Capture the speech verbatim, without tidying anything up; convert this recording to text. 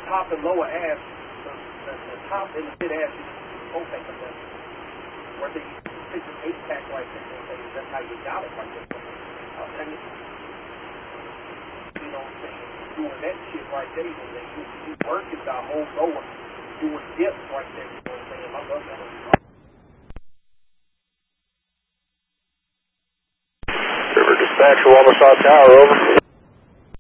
top and lower ass, the, the, the top and the mid ass is okay for them. Where they six and eight pack like this, and say that's how you got it like this. Uh, and you know what I'm saying? Doing that shit right there, when they you, you working the whole lower, doing dips right there, you know what I'm saying? I love that. River Dispatch, Wamasa Tower, over.